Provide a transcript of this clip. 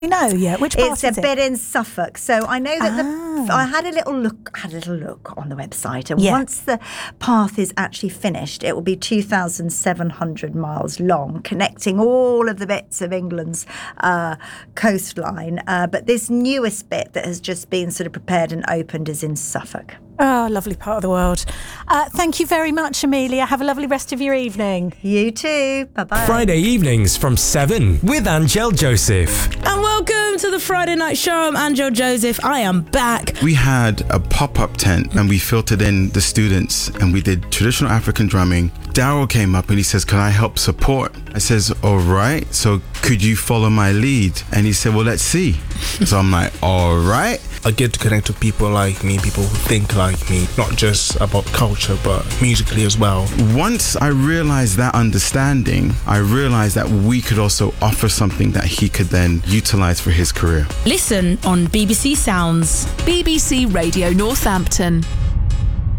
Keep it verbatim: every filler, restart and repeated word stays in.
know yet? Which part It's is a it? bit in Suffolk. So I know that Ah. the, I had a little look I had a little look on the website, and Yeah. once the path is actually finished, it will be two thousand seven hundred miles long, connecting all of the bits of England's uh, coastline. Uh, but this newest bit that has just been sort of prepared and opened is in Suffolk. Oh, lovely part of the world. Uh, thank you very much, Amelia. Have a lovely rest of your evening. You too. Bye-bye. Friday evenings from seven with Angel Joseph. And welcome to the Friday Night Show. I'm Angel Joseph. I am back. We had a pop-up tent and we filtered in the students and we did traditional African drumming. Daryl came up and he says, can I help support? I says, all right, so could you follow my lead? And he said, well, let's see. So I'm like, all right. I get to connect with people like me, people who think like me, not just about culture, but musically as well. Once I realized that understanding, I realized that we could also offer something that he could then utilize for his career. Listen on B B C Sounds. B B C Radio Northampton.